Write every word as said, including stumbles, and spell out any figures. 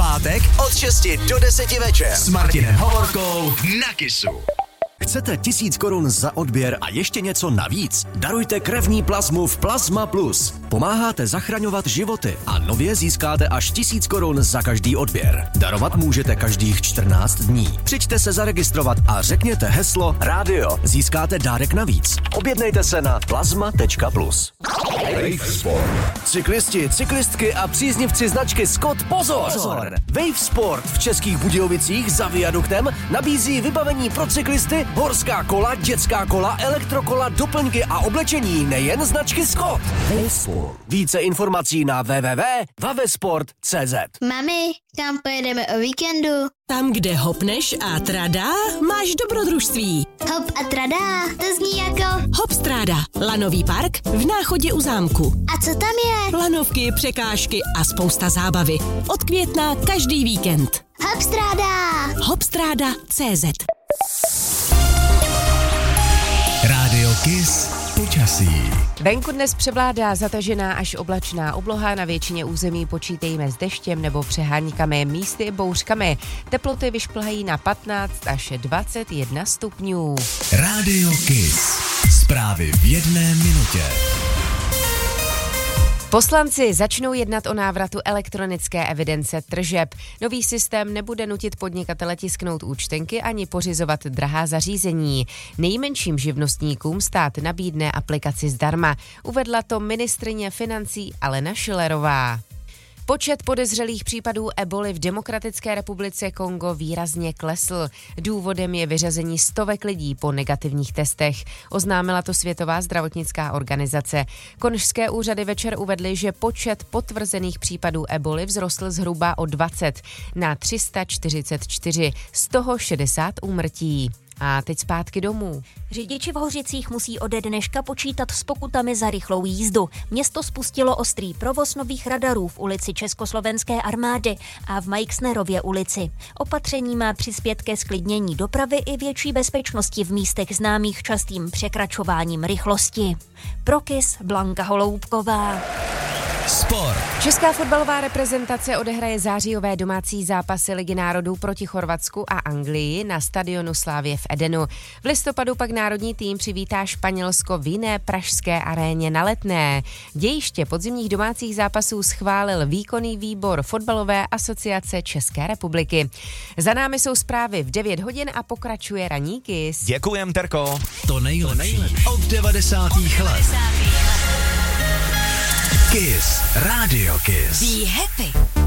pátek od šesti do deseti večer s Martinem Hovorkou na Kissu. Chcete tisíc korun za odběr a ještě něco navíc? Darujte krevní plazmu v Plazma Plus. Pomáháte zachraňovat životy a nově získáte až tisíc korun za každý odběr. Darovat můžete každých čtrnáct dní. Přijďte se zaregistrovat a řekněte heslo rádio. Získáte dárek navíc. Objednejte se na plazma tečka plus. Wave Sport. Cyklisti, cyklistky a příznivci značky Scott, pozor! pozor. Wave Sport v Českých Budějovicích za viaduktem nabízí vybavení pro cyklisty, horská kola, dětská kola, elektrokola, doplňky a oblečení nejen značky Scott. Wave Sport. Více informací na w w w tečka wavesport tečka c z. Mami, kam pojedeme o víkendu? Tam, kde hopneš a tradá, máš dobrodružství. Hop a tradá, to zní jako... Hopstráda, lanový park v Náchodě u zámku. A co tam je? Lanovky, překážky a spousta zábavy. Od května každý víkend. Hopstráda! Hopstráda tečka cé zet. Rádio Kiss počasí. Venku dnes převládá zatažená až oblačná obloha, na většině území počítejme s deštěm nebo přeháníkami, místy i bouřkami. Teploty vyšplhají na patnáct až dvacet jedna stupňů. Rádio Kiss. Zprávy v jedné minutě. Poslanci začnou jednat o návratu elektronické evidence tržeb. Nový systém nebude nutit podnikatele tisknout účtenky ani pořizovat drahá zařízení. Nejmenším živnostníkům stát nabídne aplikaci zdarma. Uvedla to ministryně financí Alena Schillerová. Počet podezřelých případů eboly v Demokratické republice Kongo výrazně klesl. Důvodem je vyřazení stovek lidí po negativních testech. Oznámila to Světová zdravotnická organizace. Konžské úřady večer uvedly, že počet potvrzených případů eboly vzrostl zhruba o dvacet na tři sta čtyřicet čtyři, z toho šedesát úmrtí. A teď zpátky domů. Řidiči v Hořicích musí ode dneška počítat s pokutami za rychlou jízdu. Město spustilo ostrý provoz nových radarů v ulici Československé armády a v Majksnerově ulici. Opatření má přispět ke zklidnění dopravy i větší bezpečnosti v místech známých častým překračováním rychlosti. Pro Kiss Blanka Holoubková. Sport. Česká fotbalová reprezentace odehraje zářijové domácí zápasy Ligy národů proti Chorvatsku a Anglii na stadionu Slavie v Edenu. V listopadu pak národní tým přivítá Španělsko v jiné pražské aréně na Letné. Dějiště podzimních domácích zápasů schválil výkonný výbor Fotbalové asociace České republiky. Za námi jsou zprávy v devět hodin a pokračuje ranní Kiss. Děkujem, Terko. To nejlepší od devadesátých let. Kiss. Radio Kiss. Be happy.